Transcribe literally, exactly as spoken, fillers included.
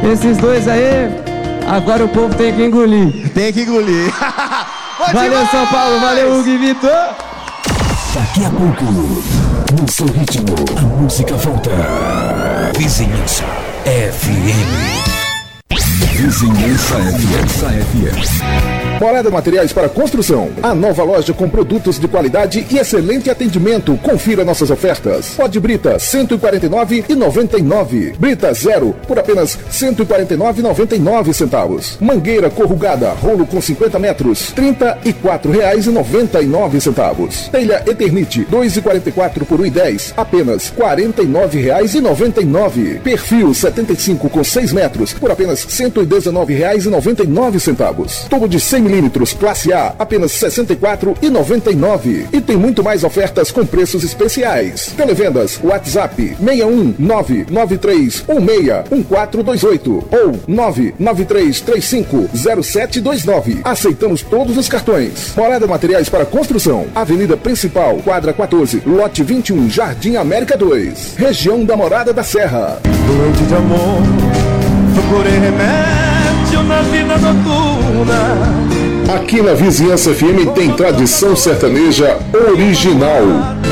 Esses dois aí, agora o povo tem que engolir. Tem que engolir. Valeu, demais! São Paulo, valeu, Hugo e Vitor. Daqui a pouco, no seu ritmo, a música volta. Vizinhança F M. Vizinhança F M. Morada Materiais para Construção. A nova loja com produtos de qualidade e excelente atendimento. Confira nossas ofertas. Pó de brita cento e quarenta e nove reais e noventa e nove centavos. Brita zero por apenas cento e quarenta e nove reais e noventa e nove centavos. Mangueira corrugada, rolo com cinquenta metros, trinta e quatro reais e noventa e nove centavos. Telha Eternite dois e quarenta e quatro por um e dez, apenas quarenta e nove reais e noventa e nove centavos. Perfil setenta e cinco com seis metros por apenas cento e dezenove reais e noventa e nove centavos. Tubo de cem milímetros classe A, apenas sessenta e quatro reais e noventa e nove centavos. E tem muito mais ofertas com preços especiais. Televendas WhatsApp seis um nove nove três um seis um quatro dois oito ou nove nove três três cinco zero sete dois nove. Aceitamos todos os cartões. Morada Materiais para Construção. Avenida Principal, quadra quatorze, lote vinte e um, Jardim América dois. Região da Morada da Serra. Doente de amor, procurei remédio na vida noturna. Aqui na Vizinhança F M tem tradição sertaneja original.